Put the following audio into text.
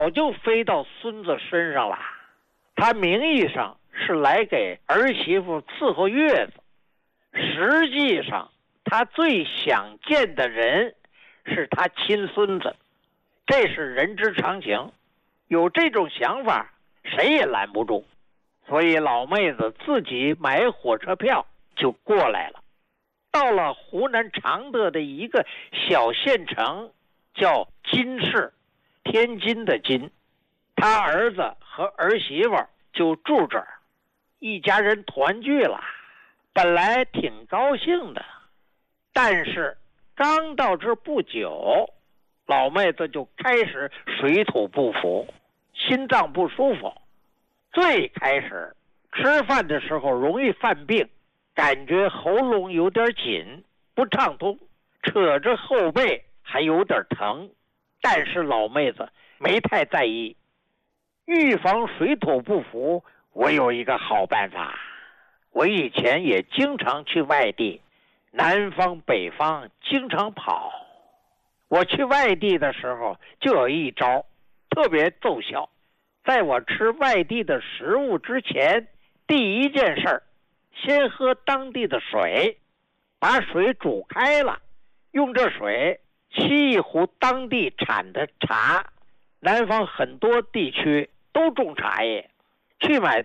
早就飞到孙子身上了。他名义上是来给儿媳妇伺候月子，实际上他最想见的人是他亲孙子，这是人之常情，有这种想法谁也拦不住。所以老妹子自己买火车票就过来了，到了湖南常德的一个小县城，叫金市，天津的津。他儿子和儿媳妇就住这儿，一家人团聚了，本来挺高兴的。但是刚到这不久，老妹子就开始水土不服，心脏不舒服。最开始吃饭的时候容易犯病，感觉喉咙有点紧，不畅通，扯着后背还有点疼，但是老妹子没太在意。预防水土不服，我有一个好办法。我以前也经常去外地，南方北方经常跑。我去外地的时候就有一招特别奏效。在我吃外地的食物之前，第一件事先喝当地的水，把水煮开了，用这水沏一壶当地产的茶。南方很多地区都种茶叶，去买